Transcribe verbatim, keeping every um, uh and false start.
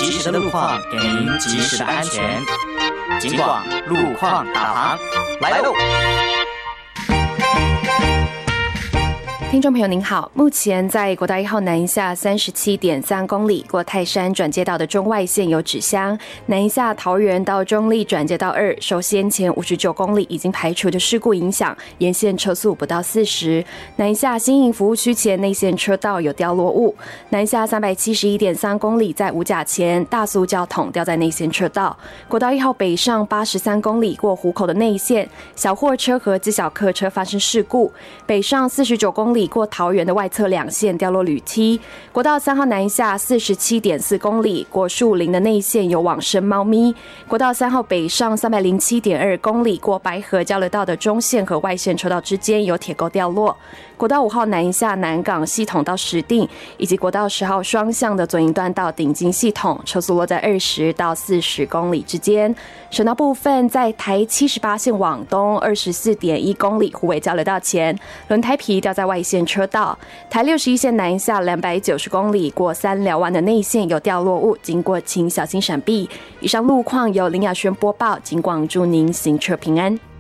及时的路况，给您及时的安全。警广路况导航来喽！ 听众朋友您好，目前在国道一号南下三十七点三公里过泰山转接道的中外线有指向，南下桃园到中立转接道二受先前五十九公里已经排除的事故影响，沿线车速不到四十。南下新营服务区前内线车道有掉落物，南下三百七十一点三公里在五甲前大塑胶桶掉在内线车道。国道一号北上八十三公里过湖口的内线，小货车和机小客车发生事故，北上四十九公里过桃园的外侧两线掉落铝梯。国道三号南下四十七点四公里过树林的内线有往生猫咪。国道三号北上三百零七点二公里过白河交流道的中线和外线车道之间有铁钩掉落。国道五号南下南港系统到石碇，以及国道十号双向的左营段到顶金系统，车速落在二十到四十公里之间。省道部分在台七十八线往东二十四点一公里虎尾交流道前，轮胎皮掉在外线车道。台六十一线南下两百九十公里过三寮湾的内线有掉落物，经过请小心闪避。以上路况由林雅轩播报，警广祝您行车平安。